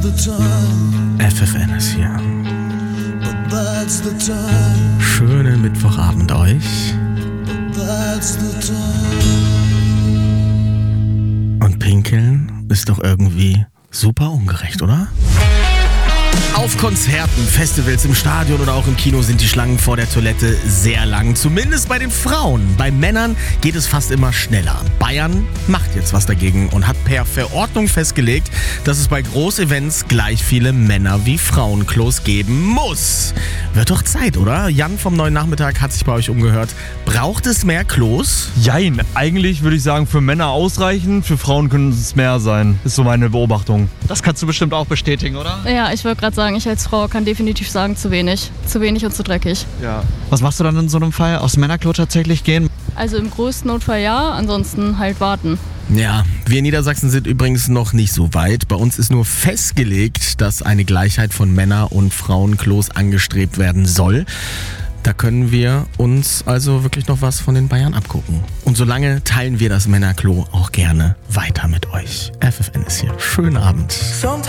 FFN ist hier. Schönen Mittwochabend euch. Und pinkeln ist doch irgendwie super ungerecht, oder? Auf Konzerten, Festivals, im Stadion oder auch im Kino sind die Schlangen vor der Toilette sehr lang. Zumindest bei den Frauen. Bei Männern geht es fast immer schneller. Bayern macht jetzt was dagegen und hat per Verordnung festgelegt, dass es bei Großevents gleich viele Männer- wie Frauenklos geben muss. Wird doch Zeit, oder? Jan vom Neuen Nachmittag hat sich bei euch umgehört. Braucht es mehr Klos? Jein, eigentlich würde ich sagen, für Männer ausreichen, für Frauen können es mehr sein. Ist so meine Beobachtung. Das kannst du bestimmt auch bestätigen, oder? Ja, ich wollte gerade sagen, ich als Frau kann definitiv sagen, zu wenig. Zu wenig und zu dreckig. Ja. Was machst du dann in so einem Fall? Aufs Männerklo tatsächlich gehen? Also im größten Notfall ja, ansonsten halt warten. Ja, wir in Niedersachsen sind übrigens noch nicht so weit. Bei uns ist nur festgelegt, dass eine Gleichheit von Männer- und Frauenklos angestrebt werden soll. Da können wir uns also wirklich noch was von den Bayern abgucken. Und solange teilen wir das Männerklo auch gerne weiter mit euch. FFN ist hier. Schönen Abend.